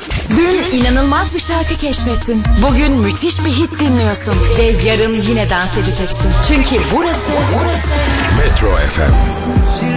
Dün inanılmaz bir şarkı keşfettin. Bugün müthiş bir hit dinliyorsun. Ve yarın yine dans edeceksin. Çünkü burası Metro FM.